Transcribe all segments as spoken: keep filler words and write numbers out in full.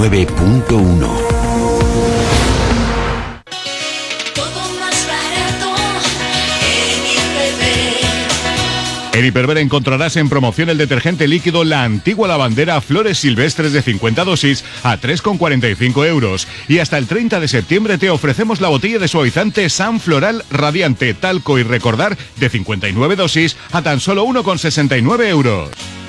nueve punto uno. En Hiperver encontrarás en promoción el detergente líquido La Antigua Lavandera Flores Silvestres de cincuenta dosis a tres con cuarenta y cinco euros. Y hasta el treinta de septiembre te ofrecemos la botella de suavizante San Floral Radiante Talco y Recordar de cincuenta y nueve dosis a tan solo uno con sesenta y nueve euros.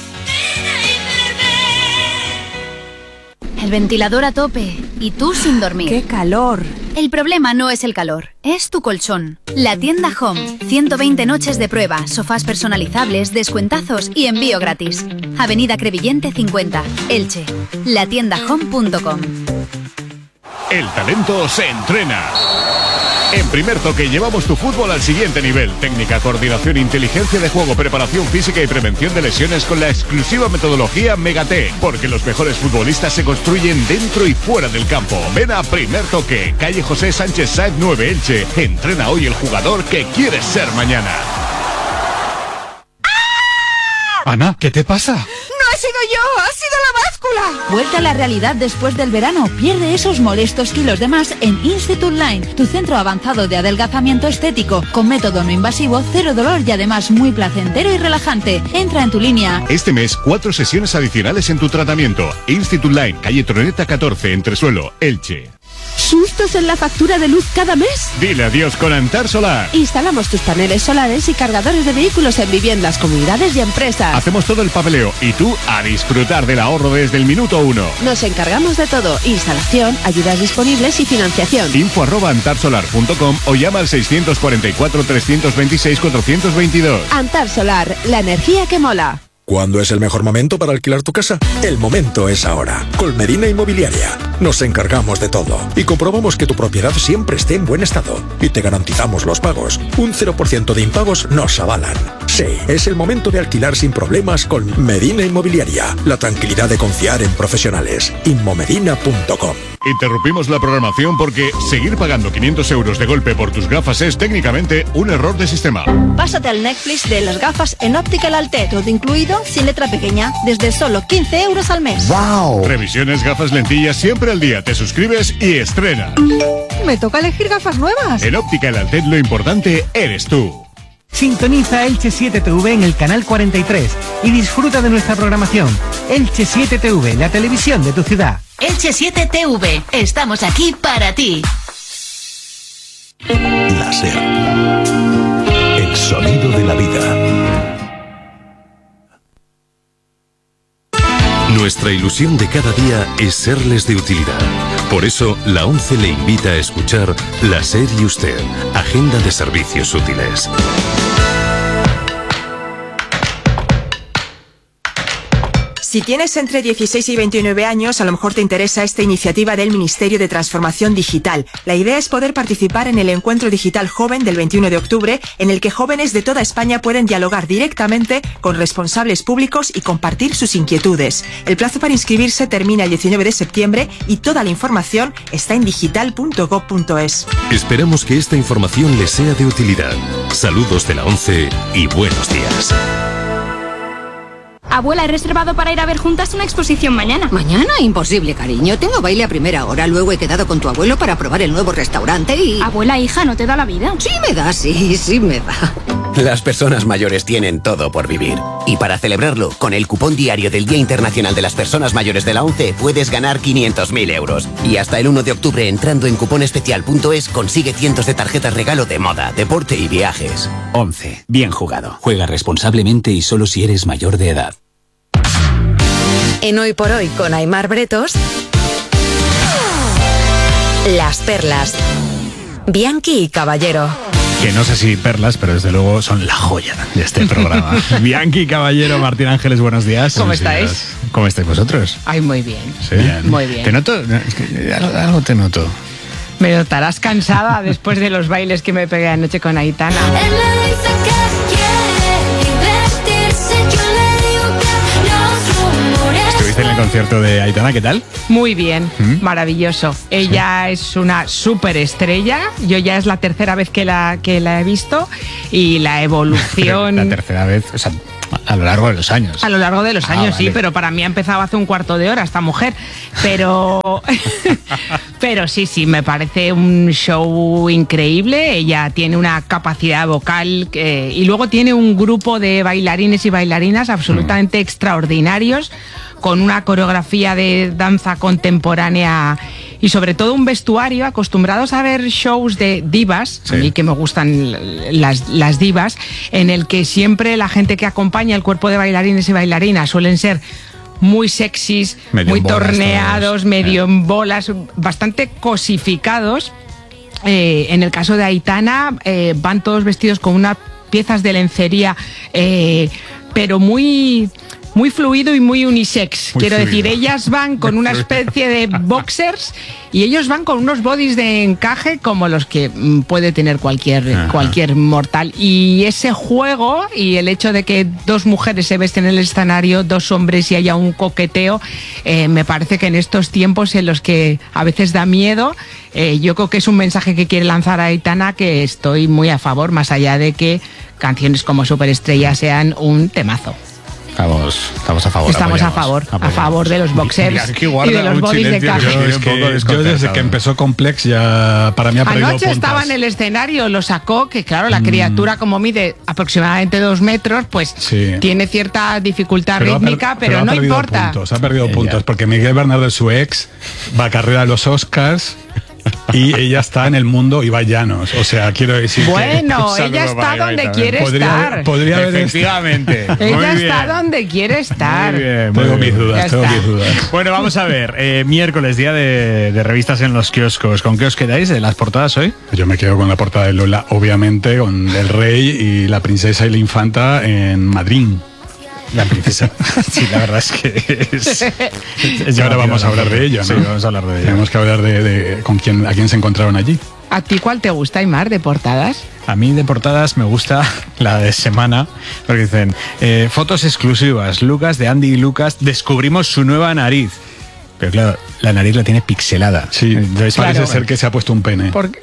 El ventilador a tope y tú sin dormir. ¡Qué calor! El problema no es el calor, es tu colchón. La tienda Home. ciento veinte noches de prueba, sofás personalizables, descuentazos y envío gratis. Avenida Crevillente cincuenta, Elche. la tienda home punto com. El talento se entrena. En Primer Toque llevamos tu fútbol al siguiente nivel. Técnica, coordinación, inteligencia de juego, preparación física y prevención de lesiones con la exclusiva metodología Megate. Porque los mejores futbolistas se construyen dentro y fuera del campo. Ven a Primer Toque, calle José Sánchez Sáez nueve, Elche. Entrena hoy el jugador que quieres ser mañana. Ana, ¿qué te pasa? ¡No he sido yo! ¡Ha sido la báscula! Vuelta a la realidad después del verano. Pierde esos molestos kilos de más en Institute Line, tu centro avanzado de adelgazamiento estético, con método no invasivo, cero dolor y además muy placentero y relajante. Entra en tu línea. Este mes, cuatro sesiones adicionales en tu tratamiento. Institute Line, calle Troneta catorce, Entresuelo, Elche. ¿Sustos en la factura de luz cada mes? Dile adiós con Antar Solar. Instalamos tus paneles solares y cargadores de vehículos en viviendas, comunidades y empresas. Hacemos todo el papeleo y tú a disfrutar del ahorro desde el minuto uno. Nos encargamos de todo: instalación, ayudas disponibles y financiación. Info arroba antarsolar punto com o llama al seiscientos cuarenta y cuatro, trescientos veintiséis, cuatrocientos veintidós. Antar Solar, la energía que mola. ¿Cuándo es el mejor momento para alquilar tu casa? El momento es ahora. Con Medina Inmobiliaria nos encargamos de todo y comprobamos que tu propiedad siempre esté en buen estado. Y te garantizamos los pagos. Un cero por ciento de impagos nos avalan. Sí, es el momento de alquilar sin problemas con Medina Inmobiliaria. La tranquilidad de confiar en profesionales. Inmomedina punto com. Interrumpimos la programación porque seguir pagando quinientos euros de golpe por tus gafas es técnicamente un error de sistema. Pásate al Netflix de las gafas en Optical Alte, todo incluido, sin letra pequeña, desde solo quince euros al mes. ¡Wow! Revisiones, gafas, lentillas, siempre al día. Te suscribes y estrena. Me toca elegir gafas nuevas. En Optical Alte lo importante eres tú. Sintoniza Elche siete T V en el canal cuarenta y tres y disfruta de nuestra programación. Elche siete T V, la televisión de tu ciudad. Elche siete T V, estamos aquí para ti. La SER. El sonido de la vida. Nuestra ilusión de cada día es serles de utilidad. Por eso, la ONCE le invita a escuchar La SER y Usted, Agenda de Servicios Útiles. Si tienes entre dieciséis y veintinueve años, a lo mejor te interesa esta iniciativa del Ministerio de Transformación Digital. La idea es poder participar en el Encuentro Digital Joven del veintiuno de octubre, en el que jóvenes de toda España pueden dialogar directamente con responsables públicos y compartir sus inquietudes. El plazo para inscribirse termina el diecinueve de septiembre y toda la información está en digital punto gob punto es. Esperamos que esta información les sea de utilidad. Saludos de la ONCE y buenos días. Abuela, he reservado para ir a ver juntas una exposición mañana. ¿Mañana? Imposible, cariño. Tengo baile a primera hora. Luego he quedado con tu abuelo para probar el nuevo restaurante y... Abuela, hija, ¿no te da la vida? Sí me da, sí, sí me da. Las personas mayores tienen todo por vivir. Y para celebrarlo, con el cupón diario del Día Internacional de las Personas Mayores de la ONCE puedes ganar quinientos mil euros. Y hasta el uno de octubre, entrando en cuponespecial punto es, consigue cientos de tarjetas regalo de moda, deporte y viajes. ONCE. Bien jugado. Juega responsablemente y solo si eres mayor de edad. En Hoy por Hoy con Aimar Bretos, Las Perlas, Bianchi y Caballero. Que no sé si perlas, pero desde luego son la joya de este programa. Bianchi, Caballero, Martín Ángeles, buenos días. ¿Cómo estáis? Días. ¿Cómo estáis vosotros? Ay, muy bien. ¿Sí? Bien. Muy bien. Te noto, es que algo, algo te noto. Me notarás cansada después de los bailes que me pegué anoche con Aitana. ¿Estuviste en el concierto de Aitana? ¿Qué tal? Muy bien, ¿Mm? Maravilloso. Ella sí. es una superestrella. Yo ya es la tercera vez que la, que la he visto y la evolución... la tercera vez, o sea... A lo largo de los años. A lo largo de los Ah, años, vale. sí, pero para mí ha empezado hace un cuarto de hora esta mujer. Pero, pero sí, sí, me parece un show increíble. Ella tiene una capacidad vocal eh, y luego tiene un grupo de bailarines y bailarinas absolutamente mm. extraordinarios, con una coreografía de danza contemporánea y sobre todo un vestuario. Acostumbrados a ver shows de divas, sí. a mí que me gustan las, las divas, en el que siempre la gente que acompaña el cuerpo de bailarines y bailarinas suelen ser muy sexys, medio muy torneados, todos. medio eh. en bolas, bastante cosificados. Eh, en el caso de Aitana, eh, van todos vestidos con unas piezas de lencería, eh, pero muy... muy fluido y muy unisex. Muy Quiero fluido. decir, ellas van con una especie de boxers y ellos van con unos bodies de encaje como los que puede tener cualquier, cualquier mortal. Y ese juego y el hecho de que dos mujeres se vesten en el escenario, dos hombres y haya un coqueteo, eh, me parece que en estos tiempos en los que a veces da miedo, eh, yo creo que es un mensaje que quiere lanzar a Aitana, que estoy muy a favor, más allá de que canciones como Superestrella sean un temazo. Estamos, estamos a favor. Estamos apoyamos, a favor, apoyamos. a favor de los boxers y de los bodies de caja. Es que yo desde que empezó Complex ya para mí ha perdido Anoche puntas. estaba en el escenario, lo sacó, que claro, la mm. criatura como mide aproximadamente dos metros, pues sí. tiene cierta dificultad pero rítmica, per, pero, pero no ha perdido importa. Puntos, ha perdido Ella. puntos, porque Miguel Bernardo, su ex, va a carrera a los Oscars. Y ella está en el mundo Ibai Llanos, o sea, quiero decir bueno, que... ella está donde quiere podría, estar. Podría haber Efectivamente. Ella está donde quiere estar. Muy bien, tengo mis dudas, tengo mis dudas. Bueno, vamos a ver, eh, miércoles, día de, de revistas en los kioscos. ¿Con qué os quedáis de las portadas hoy? Yo me quedo con la portada de Lola, obviamente, con el rey y la princesa y la infanta en Madrid. La princesa. Sí, la verdad es que es... es y ahora vamos a hablar de ello, ¿no? Sí, vamos a hablar de ello. Tenemos que hablar de, de con quién, a quién se encontraron allí. ¿A ti cuál te gusta, Aimar, de portadas? A mí de portadas me gusta la de semana, porque dicen, eh, fotos exclusivas, Lucas, de Andy y Lucas, descubrimos su nueva nariz. Pero claro, la nariz la tiene pixelada. Sí, entonces parece claro. ser que se ha puesto un pene. ¿Por qué?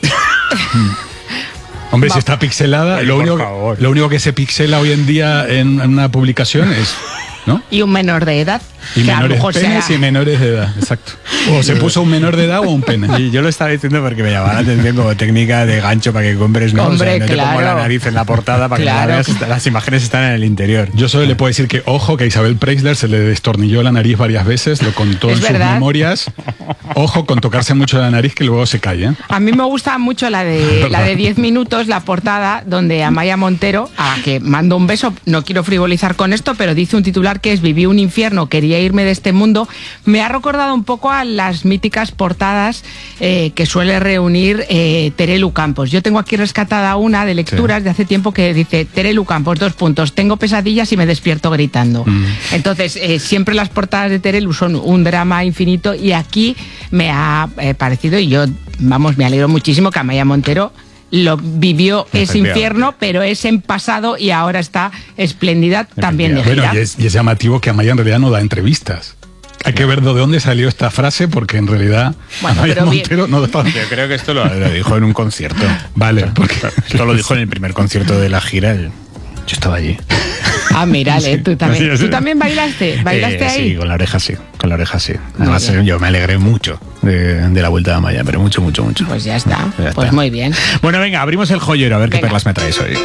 Hombre, Va. si está pixelada, lo único, lo único que se pixela hoy en día en, en una publicación es... ¿no? Y un menor de edad. Y menores penes sea... y menores de edad, exacto. O se puso un menor de edad o un pene. Y yo lo estaba diciendo porque me llamaba la atención como técnica de gancho para que compres, ¿no? Hombre, o sea, no claro. te pongo la nariz en la portada para claro. que la veas, las imágenes están en el interior. Yo solo le puedo decir que, ojo, que a Isabel Preisler se le destornilló la nariz varias veces, lo contó ¿Es en verdad? sus memorias. Ojo con tocarse mucho la nariz que luego se cae, ¿eh? A mí me gusta mucho la de la de diez minutos, la portada, donde Amaya Montero, a la que mando un beso, no quiero frivolizar con esto, pero dice un titular que es: viví un infierno, quería irme de este mundo. Me ha recordado un poco a las míticas portadas eh, que suele reunir eh, Terelu Campos. Yo tengo aquí rescatada una de lecturas sí. de hace tiempo que dice: Terelu Campos, dos puntos, tengo pesadillas y me despierto gritando. Mm. Entonces, eh, siempre las portadas de Terelu son un drama infinito, y aquí me ha eh, parecido, y yo, vamos, me alegro muchísimo que Amaya Montero lo vivió ese infierno, pero es en pasado y ahora está espléndida también de gira. Bueno, y es, y es llamativo que Amaya en realidad no da entrevistas. Hay que ver de dónde salió esta frase, porque en realidad bueno, Amaya pero Montero bien. no da. Yo creo que esto lo, lo dijo en un concierto. Vale, porque esto lo dijo en el primer concierto de la gira. Yo estaba allí. Ah, mírale, sí. tú también. ¿Tú también bailaste? ¿Bailaste eh, ahí? Sí, con la oreja sí, con la oreja sí. Además, eh, yo me alegré mucho de, de la vuelta de Amaya, pero mucho, mucho, mucho. Pues ya está, ya pues está. muy bien. Bueno, venga, abrimos el joyero, a ver venga. qué perlas me traes hoy.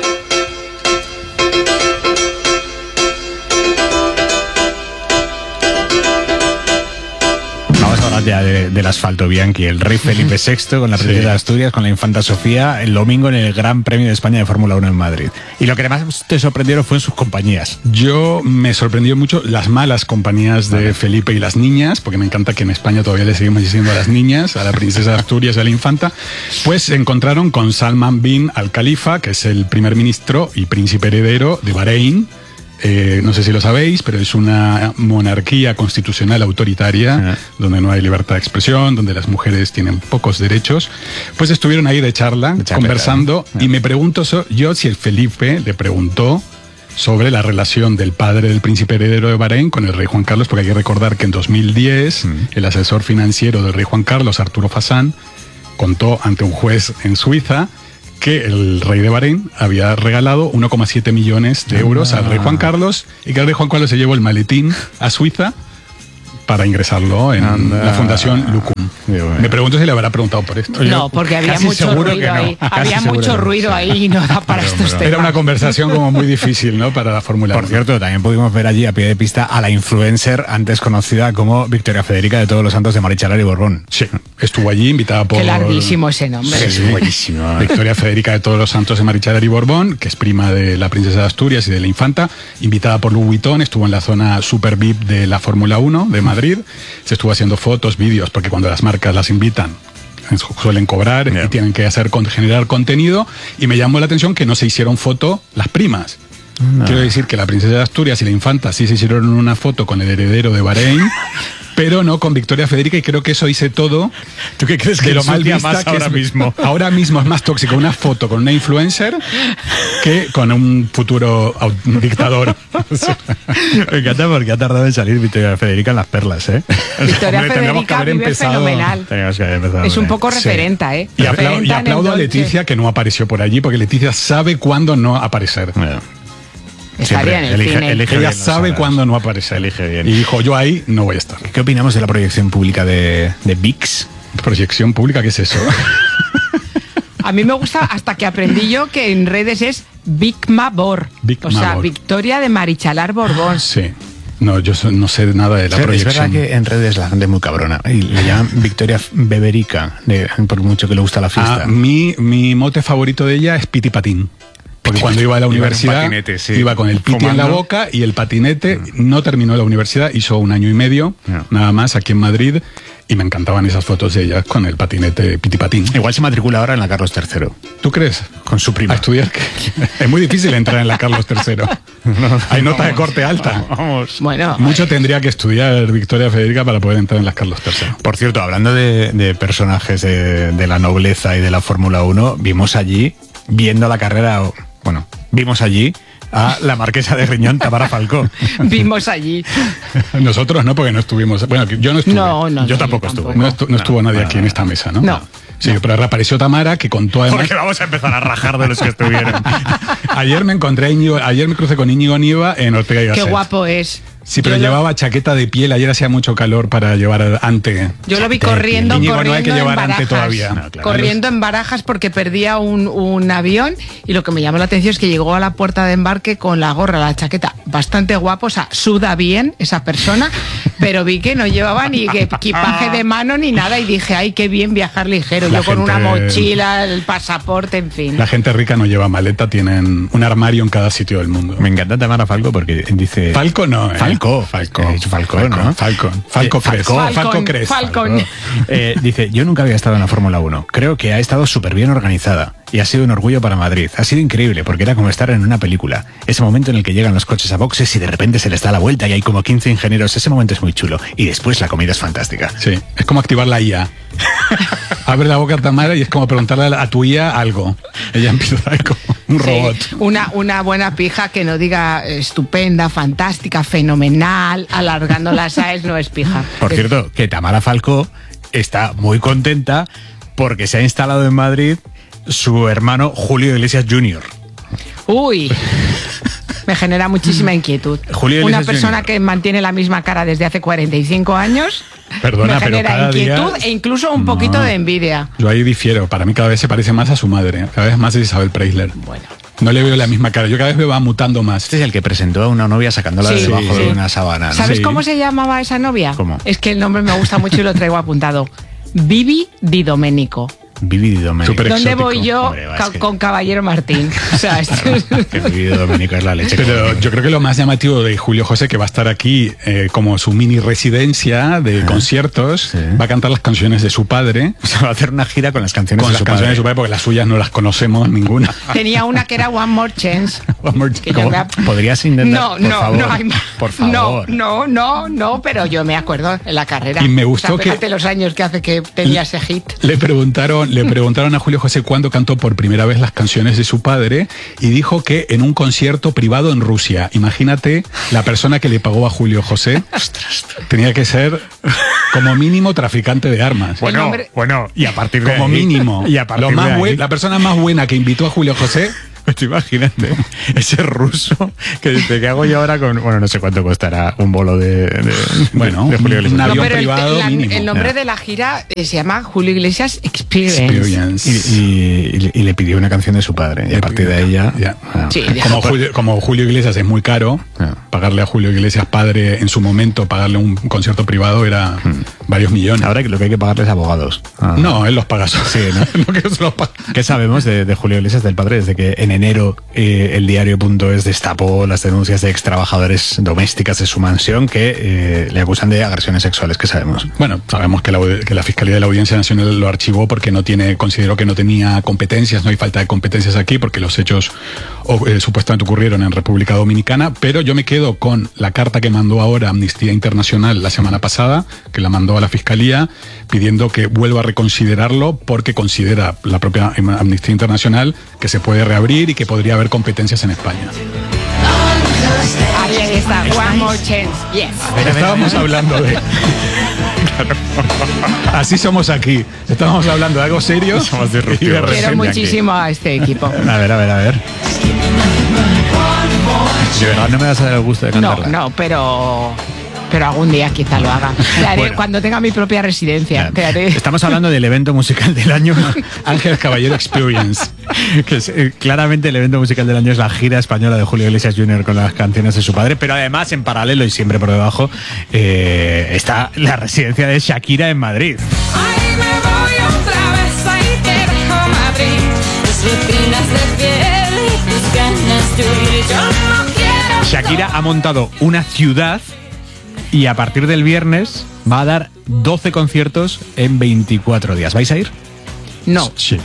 Ya de, del asfalto, Bianchi, el rey Felipe sexto con la princesa sí. de Asturias, con la infanta Sofía, el domingo en el Gran Premio de España de Fórmula uno en Madrid. Y lo que más te sorprendieron fue en sus compañías. Yo me sorprendió mucho las malas compañías de vale. Felipe y las niñas, porque me encanta que en España todavía le seguimos diciendo a las niñas, a la princesa de Asturias y a la infanta. Pues se encontraron con Salman bin Al Khalifa, que es el primer ministro y príncipe heredero de Bahrein. Eh, no sé si lo sabéis, pero es una monarquía constitucional autoritaria, sí. donde no hay libertad de expresión, donde las mujeres tienen pocos derechos. Pues estuvieron ahí de charla, de charla conversando, ¿eh? Y me pregunto so, yo si el Felipe le preguntó sobre la relación del padre del príncipe heredero de Bahrein con el rey Juan Carlos, porque hay que recordar que en dos mil diez mm. el asesor financiero del rey Juan Carlos, Arturo Fasán, contó ante un juez en Suiza que el rey de Bahrein había regalado uno coma siete millones de euros ah. al rey Juan Carlos y que el rey Juan Carlos se llevó el maletín a Suiza para ingresarlo en Anda. la Fundación Lucum. Me pregunto si le habrá preguntado por esto. No, porque había Casi mucho ruido no. ahí. Casi había mucho ruido no. ahí y no da para estos temas. Era una conversación como muy difícil, ¿no? Para la Fórmula uno. Por cierto, también pudimos ver allí a pie de pista a la influencer antes conocida como Victoria Federica de Todos los Santos de Marichalar y Borbón. Sí, estuvo allí invitada por... Qué larguísimo ese nombre. Sí, sí. Buenísimo. Victoria Federica de Todos los Santos de Marichalar y Borbón, que es prima de la princesa de Asturias y de la infanta, invitada por Louis Vuitton, estuvo en la zona Super V I P de la Fórmula uno de Madrid. Se estuvo haciendo fotos, vídeos, porque cuando las marcas las invitan suelen cobrar yeah. y tienen que hacer generar contenido, y me llamó la atención que no se hicieron foto las primas. No. Quiero decir que la princesa de Asturias y la infanta sí se hicieron una foto con el heredero de Bahrein, pero no con Victoria Federica, y creo que eso dice todo. ¿Tú qué crees que de lo lo mal vista más que ahora es, mismo? Ahora mismo es más tóxico una foto con una influencer que con un futuro dictador. Me encanta porque ha tardado en salir Victoria Federica en las perlas, ¿eh? Victoria Hombre, Federica vive empezado, fenomenal. Es un poco referenta, sí. ¿eh? Y, apla y aplaudo a Leticia, que no apareció por allí, porque Leticia sabe cuándo no aparecer. Yeah. Estaría en el elige, cine. Elige Ella sabe cuándo no aparece. Elige bien. Y dijo, yo ahí no voy a estar. ¿Qué opinamos de la proyección pública de, de V I X? ¿Proyección pública? ¿Qué es eso? A mí me gusta, hasta que aprendí yo, que en redes es Vicma Bor. O sea, Victoria de Marichalar Borbón. Sí. No, yo no sé nada de la Pero proyección. Es verdad que en redes la gente es muy cabrona. Y le llaman Victoria Beberica, de, por mucho que le gusta la fiesta. Ah, mi, mi mote favorito de ella es Piti Patín. Porque cuando iba a la universidad, patinete, sí. iba con el piti Fumando. en la boca y el patinete. No terminó la universidad, hizo un año y medio, no. nada más, aquí en Madrid. Y me encantaban esas fotos de ella con el patinete piti patín. Igual se matricula ahora en la Carlos tercero. ¿Tú crees? Con su prima. A estudiar. Es muy difícil entrar en la Carlos tercero. No, Hay nota vamos, de corte alta. Vamos. Bueno. Mucho tendría que estudiar Victoria Federica para poder entrar en las Carlos tercero. Por cierto, hablando de, de personajes de, de la nobleza y de la Fórmula uno, vimos allí, viendo la carrera, bueno, vimos allí a la marquesa de Riñón, Tamara Falcó. Vimos allí. Nosotros no, porque no estuvimos. Bueno, yo no estuve. No, no, yo no, tampoco yo estuve. tampoco. No, estu no estuvo no, nadie no, aquí no, en esta mesa, ¿no? No. Sí, no. Pero reapareció Tamara, que contó además... Porque vamos a empezar a rajar de los que estuvieron. Ayer me encontré a Íñigo, ayer me crucé con Íñigo Nieva en Ortega y Gasset. Qué guapo es. Sí, pero yo llevaba lo... chaqueta de piel. Ayer hacía mucho calor para llevar ante. Yo lo vi corriendo, Íñigo corriendo no hay que llevar en ante Barajas, todavía. No, claro. Corriendo en Barajas porque perdía un, un avión, y lo que me llamó la atención es que llegó a la puerta de embarque con la gorra, la chaqueta, bastante guapo, o sea, suda bien esa persona, pero vi que no llevaba ni equipaje de mano ni nada, y dije, ay, qué bien viajar ligero. La Yo gente, con una mochila, el pasaporte, en fin. La gente rica no lleva maleta, tienen un armario en cada sitio del mundo. Me encanta Tamara Falco porque dice... Falco no, ¿eh? Falco. Falco. Eh, Falco, Falco, ¿no? Falcon. Falco Cres. Falcon Cres. Falcon. Eh, dice, yo nunca había estado en la Fórmula uno. Creo que ha estado súper bien organizada y ha sido un orgullo para Madrid. Ha sido increíble porque era como estar en una película. Ese momento en el que llegan los coches a boxes y de repente se les da la vuelta y hay como quince ingenieros. Ese momento es muy chulo. Y después la comida es fantástica. Sí, es como activar la I A. Abre la boca a Tamara y es como preguntarle a tu I A algo. Ella empieza como un sí, robot. Una, una buena pija que no diga estupenda, fantástica, fenomenal, alargando las A es no es pija. Por cierto, que Tamara Falcó está muy contenta porque se ha instalado en Madrid su hermano Julio Iglesias junior Uy, me genera muchísima inquietud. Julio Una persona junior que mantiene la misma cara desde hace cuarenta y cinco años. Perdona, me genera pero cada inquietud día... e incluso un poquito no. de envidia. Yo ahí difiero. Para mí cada vez se parece más a su madre. Cada vez más es Isabel Preisler. Bueno. No le veo la misma cara. Yo cada vez me va mutando más. Este es el que presentó a una novia sacándola sí, de debajo sí. de una sábana, ¿no? ¿Sabes sí. cómo se llamaba esa novia? ¿Cómo? Es que el nombre me gusta mucho y lo traigo apuntado. Vivi Di Domenico. Vivi Di Domenico. Super ¿Dónde exótico. voy yo Hombre, va, ca es que... con Caballero Martín? O sea, esto es... Que Vivi Di Domenico es la leche. Pero yo creo que lo más llamativo de Julio José, que va a estar aquí eh, como su mini residencia de ah, conciertos, sí. va a cantar las canciones de su padre. O sea, va a hacer una gira con las canciones con de las su canciones padre. de su padre, porque las suyas no las conocemos ninguna. Tenía una que era One More Chance. One More Chance. Que me... ¿Podrías intentar? No, por no, favor, no hay más. Por favor. No, no, no, no, pero yo me acuerdo en la carrera. Y me gustó o sea, fíjate que los años que hace que tenía ese hit. Le preguntaron, le preguntaron a Julio José cuándo cantó por primera vez las canciones de su padre y dijo que en un concierto privado en Rusia. Imagínate, la persona que le pagó a Julio José tenía que ser como mínimo traficante de armas. Bueno, nombre... bueno, y a partir de como ahí, mínimo. Y a partir Lo más de ahí, buen, la persona más buena que invitó a Julio José. Pues imagínate, ese ruso que dice, ¿qué hago yo ahora con...? Bueno, no sé cuánto costará un bolo de, de, bueno, de Julio Iglesias. Un avión no, pero privado el, la, mínimo. el nombre Ya. de la gira eh, se llama Julio Iglesias Experience. Experience. Y, y, y, y le pidió una canción de su padre. Y a partir de ahí ya... ya. Ah, sí, como, Julio, como Julio Iglesias es muy caro, ah. pagarle a Julio Iglesias padre en su momento, pagarle un concierto privado era hmm. varios millones. Ahora lo que hay que pagarles abogados. Ah. No, él los paga solo. Sí, ¿no? no que se los paga. ¿Qué sabemos de, de Julio Iglesias del padre? Desde que en enero eh, el diario punto es destapó las denuncias de extrabajadores domésticas de su mansión que eh, le acusan de agresiones sexuales. ¿Qué sabemos? Bueno, sabemos que la, que la Fiscalía de la Audiencia Nacional lo archivó porque no tiene, consideró que no tenía competencias, no hay falta de competencias aquí porque los hechos o, eh, supuestamente ocurrieron en República Dominicana, pero yo me quedo con la carta que mandó ahora Amnistía Internacional la semana pasada, que la mandó a la Fiscalía, pidiendo que vuelva a reconsiderarlo porque considera la propia Amnistía Internacional que se puede reabrir y que podría haber competencias en España. Ahí está, one more chance. Yes. Estábamos hablando de... Así somos aquí. Estábamos hablando de algo serio. Somos disruptivos. Quiero muchísimo aquí a este equipo. A ver, a ver, a ver. De verdad no me vas a dar el gusto de cantarla. No, no, pero... pero algún día quizá lo haga. Te haré Bueno. cuando tenga mi propia residencia. Te haré. Estamos hablando del evento musical del año Ángel Caballero Experience. Que es, eh, claramente el evento musical del año es la gira española de Julio Iglesias junior con las canciones de su padre, pero además en paralelo y siempre por debajo eh, está la residencia de Shakira en Madrid. Ay, me voy otra vez, ahí te dejo Madrid. Tus rutinas de piel y tus ganas de huir. Yo no quiero. Shakira ha montado una ciudad y a partir del viernes va a dar doce conciertos en veinticuatro días. ¿Vais a ir? No. Sí.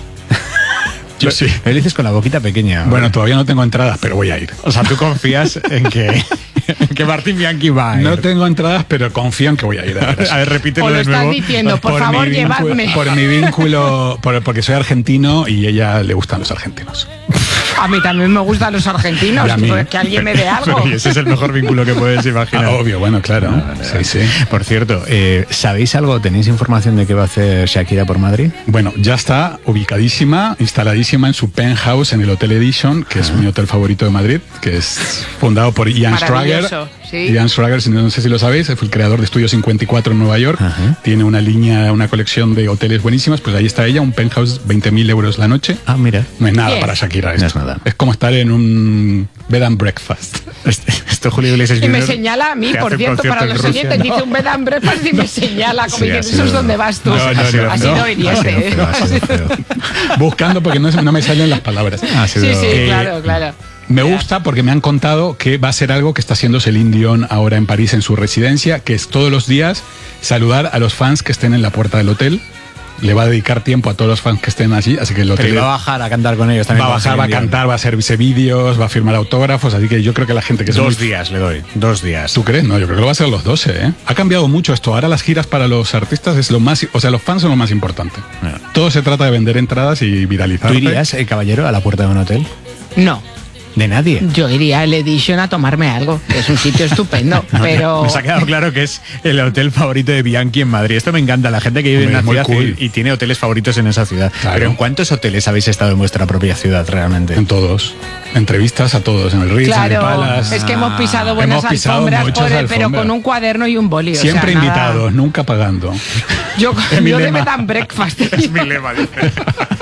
Yo sí. Me dices con la boquita pequeña. Bueno, todavía no tengo entradas, pero voy a ir. O sea, tú confías en que, en que Martín Bianchi va a ir. No tengo entradas, pero confío en que voy a ir. A ver, a ver repítelo O lo de estás nuevo. diciendo, por, favor, mi vínculo- llevadme. por mi vínculo, por- porque soy argentino y a ella le gustan los argentinos. A mí también me gustan los argentinos. Y a mí. Pues que alguien me dé algo. Y ese es el mejor vínculo que puedes imaginar. Ah, obvio, bueno, claro. No, no, no. Sí, sí. Por cierto, eh, ¿sabéis algo? ¿Tenéis información de qué va a hacer Shakira por Madrid? Bueno, ya está ubicadísima, instaladísima en su penthouse en el Hotel Edition, que es mi hotel favorito de Madrid, que es fundado por Ian Schrager. Maravilloso, sí. Ian Schrager, si no, no sé si lo sabéis, fue el creador de Estudio cincuenta y cuatro en Nueva York. Ajá. Tiene una línea, una colección de hoteles buenísimas. Pues ahí está ella, un penthouse, veinte mil euros la noche. Ah, mira. No es nada Bien. para Shakira No esto. es nada. Es como estar en un bed and breakfast. Este- Esto Julio Iglesias Y me junior señala a mí, que por hace un cierto, para concierto en los Rusia. oyentes, dice un bed and breakfast y me señala, como Sí, diciendo, ha eso sido- es donde vas tú. No, no, no, ha sido no. hiriente. Ha sido feo, ha sido feo. Buscando porque no, no me salen las palabras. Ha sido- Sí, sí, Eh, claro, claro. Me gusta porque me han contado que va a ser algo que está haciendo Celine Dion ahora en París en su residencia, que es todos los días saludar a los fans que estén en la puerta del hotel. Le va a dedicar tiempo a todos los fans que estén allí, así que el hotel Pero va a bajar a cantar con ellos también. va a bajar, va a Celine Dion. cantar, va a hacerse vídeos, va a firmar autógrafos, así que yo creo que la gente que es Dos muy- días le doy, dos días. ¿Tú crees? No, yo creo que lo va a ser los doce, ¿eh? Ha cambiado mucho esto. Ahora las giras para los artistas es lo más... O sea, los fans son lo más importante. Ah. Todo se trata de vender entradas y viralizar. ¿Tú irías, eh, caballero, a la puerta de un hotel? No, ¿De nadie? yo iría al Edition a tomarme algo, que es un sitio estupendo, pero... Nos ha quedado claro que es el hotel favorito de Bianchi en Madrid. Esto me encanta, la gente que vive Hombre, en es una muy ciudad cool. y, y tiene hoteles favoritos en esa ciudad. Claro. Pero ¿en cuántos hoteles habéis estado en vuestra propia ciudad realmente? En todos. Entrevistas a todos, en el Ritz, en el Claro, Palace. es que hemos pisado buenas Hemos pisado alfombras, muchas por el- pero alfombras. con un cuaderno y un boli. o Siempre sea, nada. invitados, nunca pagando. Yo, Es mi yo de lema. bed and breakfast. Es mi lema, dice.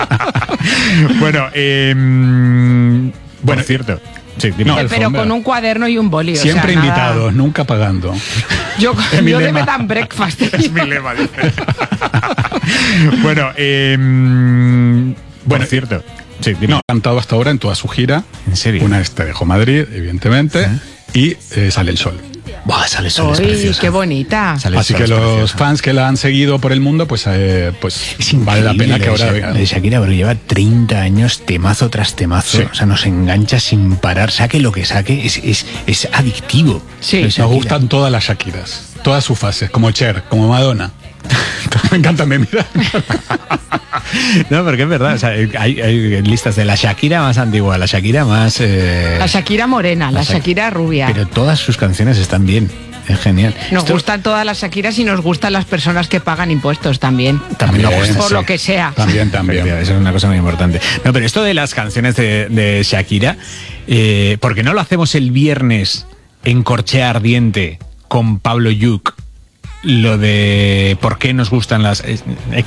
Bueno, eh, mm, bueno, cierto. Sí, dime. No, pero alfombra. con un cuaderno y un boli. o sea, Siempre nada. invitados, nunca pagando. Yo, Es mi yo de lema. bed and breakfast. Es mi lema, dice. Bueno, eh, mm, bueno, cierto. Sí, dime. No, ha cantado hasta ahora en toda su gira. ¿En serio? Una este dejó Madrid, evidentemente, y eh, Sale el Sol. Buah, sale el sol, es Uy, preciosa. qué bonita. Sale el Así sol, que es los preciosa. fans que la han seguido por el mundo, pues, eh, pues Es vale la pena increíble que ahora Sha- vengan. de Shakira, porque lleva treinta años temazo tras temazo. Sí. O sea, nos engancha sin parar. Saque lo que saque, es, es, es adictivo. Sí. Lo de Nos Shakira. gustan todas las Shakiras, todas sus fases, como Cher, como Madonna. Me encanta, me mira. No, porque es verdad, o sea, hay, hay listas de la Shakira más antigua, la Shakira más... Eh, la Shakira morena, la, la Shakira rubia. Pero todas sus canciones están bien. Es genial. Nos Esto... gustan todas las Shakiras y nos gustan las personas que pagan impuestos también. También nos gusta, por sí. lo que sea. También, también. Eso es una cosa muy importante. No, pero esto de las canciones de, de Shakira, eh, ¿por qué no lo hacemos el viernes en Corchea Ardiente con Pablo Lluc? Lo de por qué nos gustan las...